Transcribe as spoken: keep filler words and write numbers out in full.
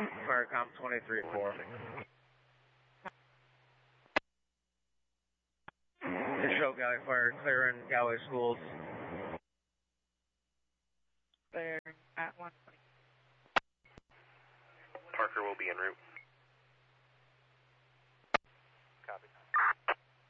Firecom twenty-three four. Show Galley Fire, clearing Galley Schools. Clear at one twenty. Parker will be en route.